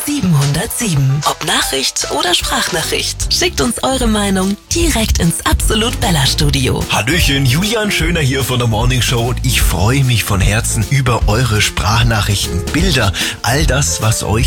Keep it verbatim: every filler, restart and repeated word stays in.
siebenhundertsieben. Ob Nachricht oder Sprachnachricht, schickt uns eure Meinung direkt ins Absolut Bella Studio. Hallöchen, Julian Schöner hier von der Morning Show und ich freue mich von Herzen über eure Sprachnachrichten, Bilder, all das, was euch